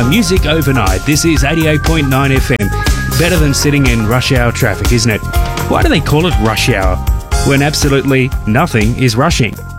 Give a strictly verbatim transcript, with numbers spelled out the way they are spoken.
music overnight. This is eighty-eight point nine F M. Better than sitting in rush hour traffic, isn't it? Why do they call it rush hour when absolutely nothing is rushing?